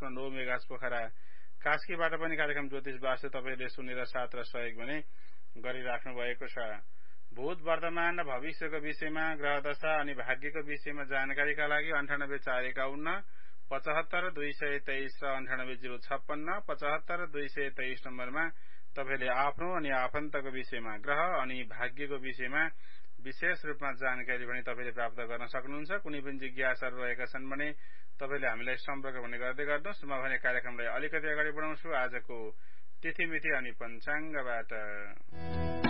.9 megahertz Pokhara कास्कीबाट पनि कार्यक्रम ज्योतिष वास्तु तपाईले सुनेर साथ र सहयोग भने गरिराख्नु भएको छ। भूत वर्तमान र भविष्यको विषयमा ग्रहदशा अनि भाग्यको विषयमा जानकारीका लागि 984151 75 223 र 98 056 75 223 नम्बरमा तपाईले आफ्नो अनि आफन्तको विषयमा ग्रह अनि भाग्यको विषयमा विशेष रूपमा जानकारी पनि तपाईले प्राप्त गर्न सक्नुहुन्छ। कुनै पनि जिज्ञासाहरु रहेका छन् भने तपाईले हामीलाई सम्पर्क पनि गर्दै गर्नुहोस्। म भने कार्यक्रमलाई अलिकति अगाडि बढाउँछु आजको तिथिमिति अनि पञ्चाङ्गबाट।